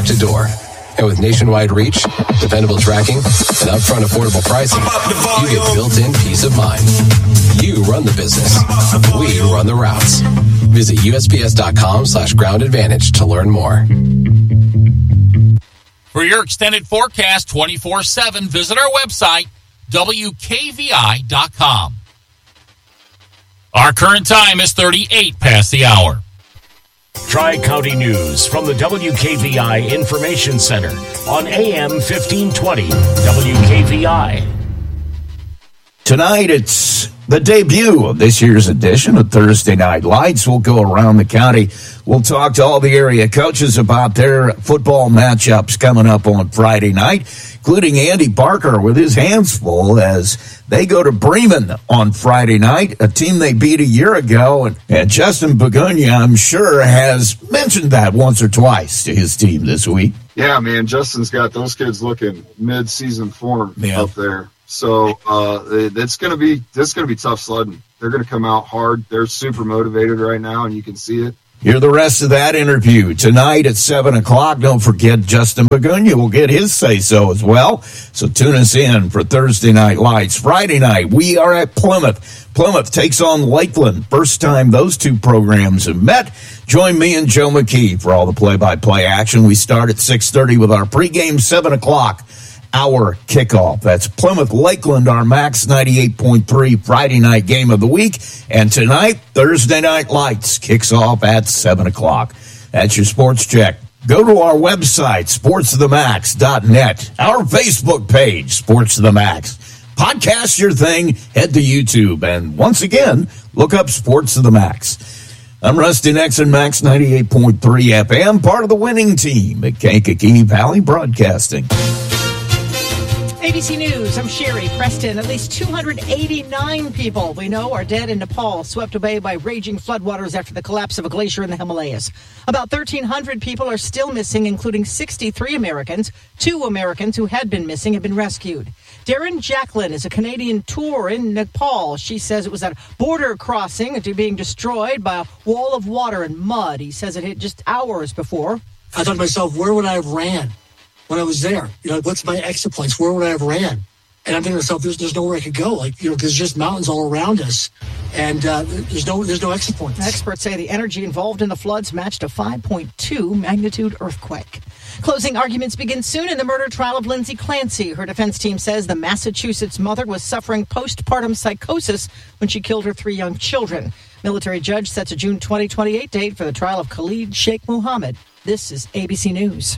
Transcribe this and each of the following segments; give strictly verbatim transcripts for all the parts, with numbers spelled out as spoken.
stock to door. And with nationwide reach, dependable tracking, and upfront affordable pricing, you get built-in peace of mind. You run the business. We run the routes. Visit USPS.com slash ground advantage to learn more. For your extended forecast twenty-four seven, visit our website, W K V I dot com. Our current time is thirty-eight past the hour. Tri-County News from the W K V I Information Center on A M fifteen twenty W K V I. Tonight, it's the debut of this year's edition of Thursday Night Lights. We'll go around the county. We'll talk to all the area coaches about their football matchups coming up on Friday night, including Andy Barker with his hands full as they go to Bremen on Friday night, a team they beat a year ago. And, and Justin Begunia, I'm sure, has mentioned that once or twice to his team this week. Yeah, man, Justin's got those kids looking mid-season form yeah. up there. So uh, it's going to be this going to be tough sledding. They're going to come out hard. They're super motivated right now, and you can see it. Hear the rest of that interview tonight at seven o'clock. Don't forget Justin Begunia will get his say-so as well. So tune us in for Thursday Night Lights. Friday night, we are at Plymouth. Plymouth takes on Lakeland. First time those two programs have met. Join me and Joe McKee for all the play-by-play action. We start at six thirty with our pregame seven o'clock. Our kickoff. That's Plymouth Lakeland, our Max ninety-eight point three Friday night game of the week. And tonight, Thursday Night Lights kicks off at seven o'clock. That's your sports check. Go to our website, sports the max dot net. Our Facebook page, Sports the Max. Podcast your thing, head to YouTube. And once again, look up Sports of the Max. I'm Rusty Nexon, Max ninety-eight point three F M, part of the winning team at Kankakee Valley Broadcasting. A B C News, I'm Sherry Preston. At least two hundred eighty-nine people we know are dead in Nepal, swept away by raging floodwaters after the collapse of a glacier in the Himalayas. About thirteen hundred people are still missing, including sixty-three Americans. Two Americans who had been missing have been rescued. Darren Jacqueline is a Canadian tour in Nepal. She says it was a border crossing being destroyed by a wall of water and mud. He says it hit just hours before. I thought to myself, where would I have ran when I was there? You know, what's my exit points? Where would I have ran? And I'm thinking to myself, there's, there's nowhere I could go. Like, you know, there's just mountains all around us. And uh, there's no there's no exit points. Experts say the energy involved in the floods matched a five point two magnitude earthquake. Closing arguments begin soon in the murder trial of Lindsay Clancy. Her defense team says the Massachusetts mother was suffering postpartum psychosis when she killed her three young children. Military judge sets a June twenty twenty-eight date for the trial of Khalid Sheikh Mohammed. This is A B C News.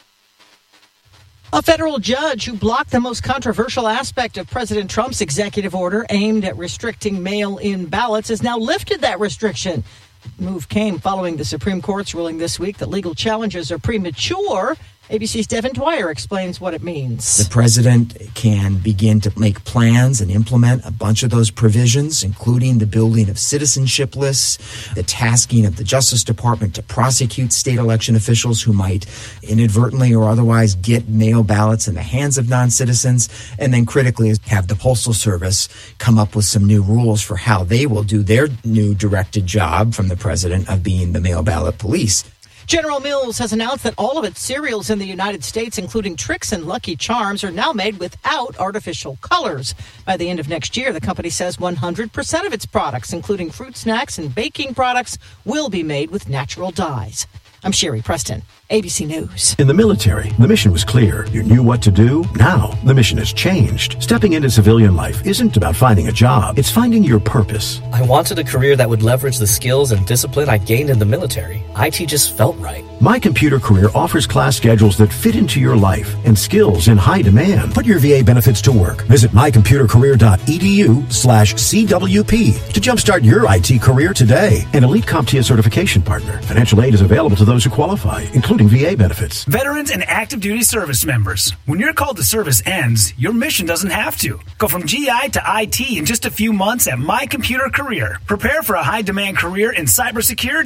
A federal judge who blocked the most controversial aspect of President Trump's executive order aimed at restricting mail-in ballots has now lifted that restriction. The move came following the Supreme Court's ruling this week that legal challenges are premature. A B C's Devin Dwyer explains what it means. The president can begin to make plans and implement a bunch of those provisions, including the building of citizenship lists, the tasking of the Justice Department to prosecute state election officials who might inadvertently or otherwise get mail ballots in the hands of non-citizens, and then critically have the Postal Service come up with some new rules for how they will do their new directed job from the president of being the mail ballot police. General Mills has announced that all of its cereals in the United States, including Trix and Lucky Charms, are now made without artificial colors. By the end of next year, the company says one hundred percent of its products, including fruit snacks and baking products, will be made with natural dyes. I'm Sherry Preston, A B C News. In the military, the mission was clear. You knew what to do. Now, the mission has changed. Stepping into civilian life isn't about finding a job. It's finding your purpose. I wanted a career that would leverage the skills and discipline I gained in the military. I T just felt right. My Computer Career offers class schedules that fit into your life and skills in high demand. Put your V A benefits to work. Visit mycomputercareer.edu slash CWP to jumpstart your I T career today. An Elite CompTIA certification partner. Financial aid is available to those who qualify, including V A benefits. Veterans and active duty service members. When your call to service ends, your mission doesn't have to. Go from G I to I T in just a few months at My Computer Career. Prepare for a high-demand career in cybersecurity.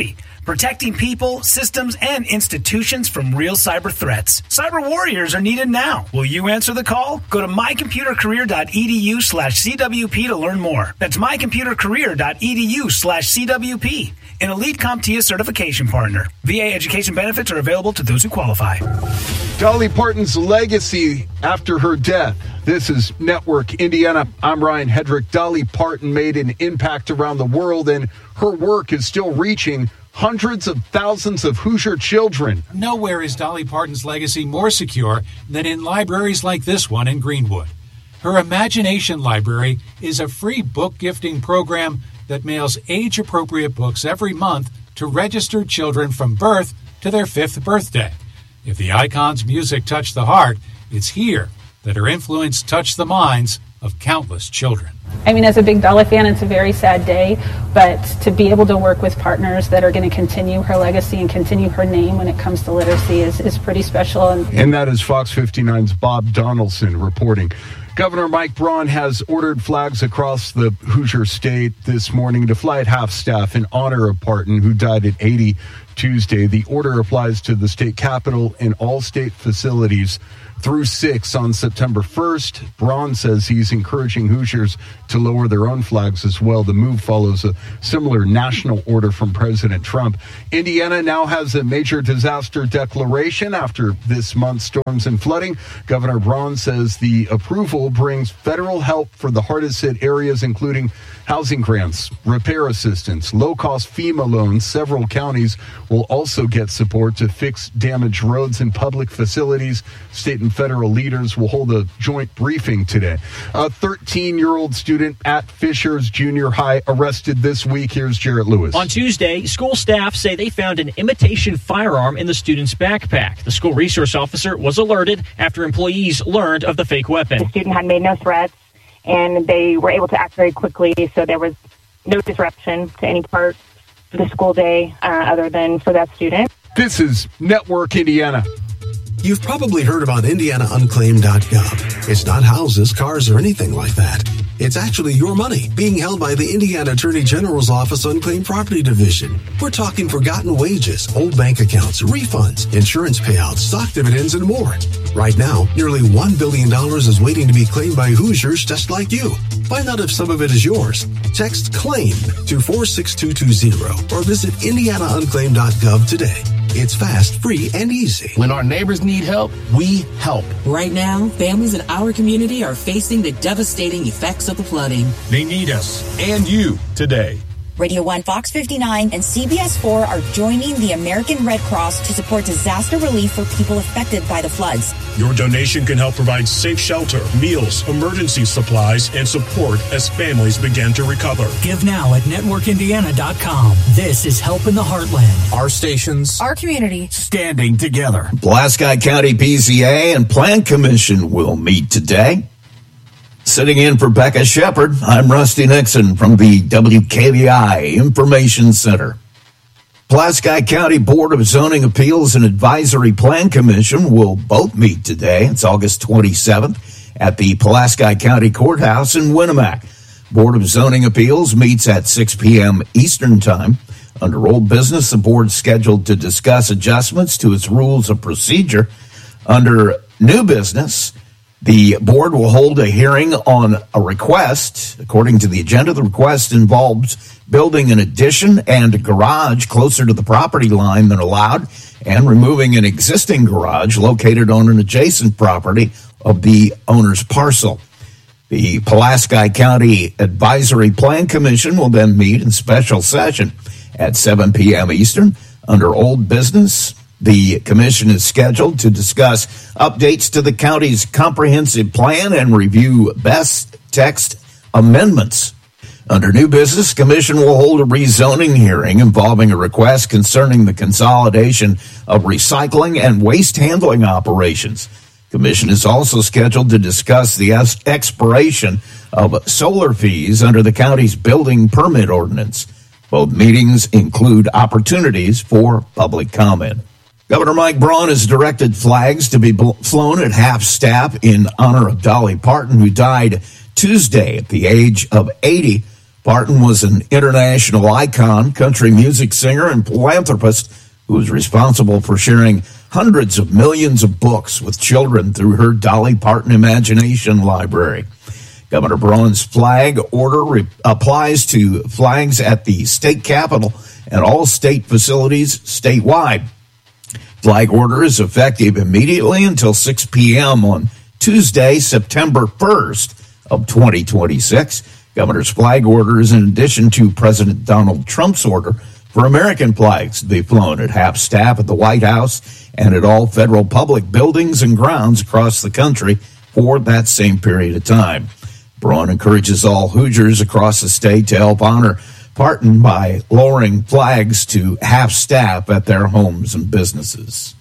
protecting people, systems, and institutions from real cyber threats. Cyber warriors are needed now. Will you answer the call? Go to mycomputercareer.edu slash CWP to learn more. That's mycomputercareer.edu slash CWP. An Elite CompTIA certification partner. V A education benefits are available to those who qualify. Dolly Parton's legacy after her death. This is Network Indiana. I'm Ryan Hedrick. Dolly Parton made an impact around the world, and her work is still reaching hundreds of thousands of Hoosier children. Nowhere is Dolly Parton's legacy more secure than in libraries like this one in Greenwood. Her Imagination Library is a free book gifting program that mails age-appropriate books every month to registered children from birth to their fifth birthday. If the icon's music touched the heart, it's here that her influence touched the minds of countless children. I mean, as a big Dolly fan, it's a very sad day, but to be able to work with partners that are going to continue her legacy and continue her name when it comes to literacy is, is pretty special. And, and that is Fox fifty-nine's Bob Donaldson reporting. Governor Mike Braun has ordered flags across the Hoosier state this morning to fly at half-staff in honor of Parton, who died at eighty Tuesday. The order applies to the state capitol and all state facilities through six on September first. Braun says he's encouraging Hoosiers to lower their own flags as well. The move follows a similar national order from President Trump. Indiana now has a major disaster declaration after this month's storms and flooding. Governor Braun says the approval brings federal help for the hardest hit areas, including housing grants, repair assistance, low-cost FEMA loans. Several counties will also get support to fix damaged roads and public facilities. State and federal leaders will hold a joint briefing today. A thirteen-year-old student at Fishers Junior High arrested this week. Here's Jarrett Lewis. On Tuesday, school staff say they found an imitation firearm in the student's backpack. The school resource officer was alerted after employees learned of the fake weapon. The student had made no threats, and they were able to act very quickly, so there was no disruption to any part of the school day uh, other than for that student. This is Network Indiana. You've probably heard about Indiana Unclaimed dot gov. It's not houses, cars, or anything like that. It's actually your money being held by the Indiana Attorney General's Office Unclaimed Property Division. We're talking forgotten wages, old bank accounts, refunds, insurance payouts, stock dividends, and more. Right now, nearly one billion dollars is waiting to be claimed by Hoosiers just like you. Find out if some of it is yours. Text CLAIM to four six two two zero or visit Indiana Unclaimed dot gov today. It's fast, free, and easy. When our neighbors need help, we help. Right now, families in our community are facing the devastating effects of the flooding. They need us and you today. Radio one, Fox fifty-nine, and C B S four are joining the American Red Cross to support disaster relief for people affected by the floods. Your donation can help provide safe shelter, meals, emergency supplies, and support as families begin to recover. Give now at network indiana dot com. This is Help in the Heartland. Our stations, our community, standing together. Pulaski County P C A and Plan Commission will meet today. Sitting in for Becca Shepard, I'm Rusty Nixon from the W K V I Information Center. Pulaski County Board of Zoning Appeals and Advisory Plan Commission will both meet today. It's August twenty-seventh at the Pulaski County Courthouse in Winnemac. Board of Zoning Appeals meets at six p.m. Eastern Time. Under old business, the board is scheduled to discuss adjustments to its rules of procedure. Under new business, the board will hold a hearing on a request. According to the agenda, the request involves building an addition and a garage closer to the property line than allowed and removing an existing garage located on an adjacent property of the owner's parcel. The Pulaski County Advisory Plan Commission will then meet in special session at seven p.m. Eastern. Under old business, the commission is scheduled to discuss updates to the county's comprehensive plan and review best text amendments. Under new business, commission will hold a rezoning hearing involving a request concerning the consolidation of recycling and waste handling operations. Commission is also scheduled to discuss the expiration of solar fees under the county's building permit ordinance. Both meetings include opportunities for public comment. Governor Mike Braun has directed flags to be flown at half-staff in honor of Dolly Parton, who died Tuesday at the age of eighty. Parton was an international icon, country music singer, and philanthropist who was responsible for sharing hundreds of millions of books with children through her Dolly Parton Imagination Library. Governor Braun's flag order re- applies to flags at the state capitol and all state facilities statewide. Flag order is effective immediately until six p.m. on Tuesday, September first of twenty twenty-six. Governor's flag order is in addition to President Donald Trump's order for American flags to be flown at half staff at the White House and at all federal public buildings and grounds across the country for that same period of time. Braun encourages all Hoosiers across the state to help honor Parton by lowering flags to half staff at their homes and businesses.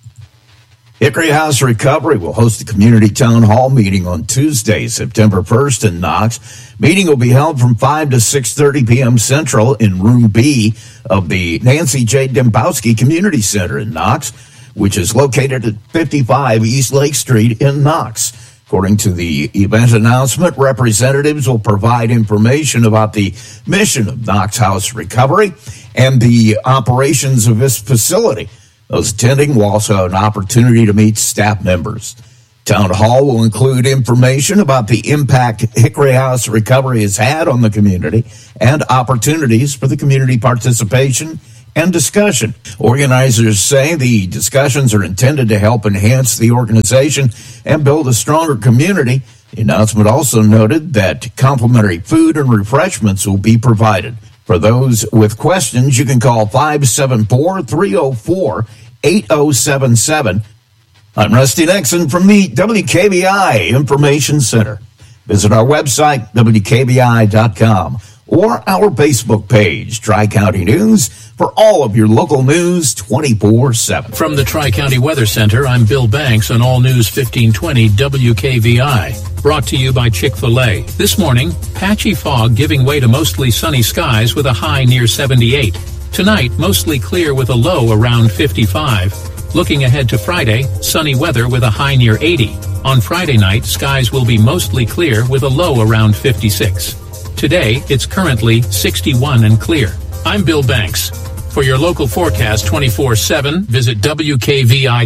Hickory House Recovery will host a community town hall meeting on Tuesday, September first in Knox. Meeting will be held from five to six thirty p.m. Central in Room B of the Nancy J. Dembowski Community Center in Knox, which is located at fifty-five East Lake Street in Knox. According to the event announcement, representatives will provide information about the mission of Knox House Recovery and the operations of this facility. Those attending will also have an opportunity to meet staff members. Town Hall will include information about the impact Hickory House Recovery has had on the community and opportunities for the community participation and discussion. Organizers say the discussions are intended to help enhance the organization and build a stronger community. The announcement also noted that complimentary food and refreshments will be provided. For those with questions, you can call five seven four, three oh four, eight oh seven seven. I'm Rusty Nixon from the W K B I Information Center. Visit our website, W K B I dot com, or our Facebook page, Tri-County News, for all of your local news twenty-four seven. From the Tri-County Weather Center, I'm Bill Banks on All News fifteen twenty W K V I. Brought to you by Chick-fil-A. This morning, patchy fog giving way to mostly sunny skies with a high near seventy-eight. Tonight, mostly clear with a low around fifty-five. Looking ahead to Friday, sunny weather with a high near eighty. On Friday night, skies will be mostly clear with a low around fifty-six. Today, it's currently sixty-one and clear. I'm Bill Banks. For your local forecast twenty-four seven, visit W K V I.